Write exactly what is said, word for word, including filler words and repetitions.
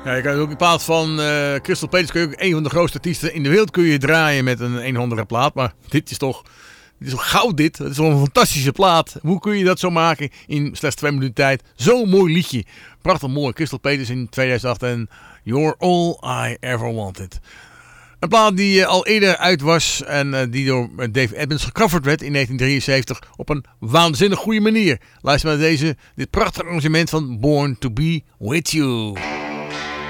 Ja, je kan ook in plaats van uh, Crystal Peters kun je ook een van de grootste artiesten in de wereld kun je draaien met een eenhonderige plaat. Maar dit is toch, dit is toch goud dit. Het is toch een fantastische plaat. Hoe kun je dat zo maken in slechts twee minuten tijd? Zo'n mooi liedje. Prachtig mooi. Crystal Peters in tweeduizend acht en You're All I Ever Wanted. Een plaat die uh, al eerder uit was en uh, die door uh, Dave Edmunds gecoverd werd in negentien drieënzeventig op een waanzinnig goede manier. Luister naar deze, dit prachtige arrangement van Born to Be With You.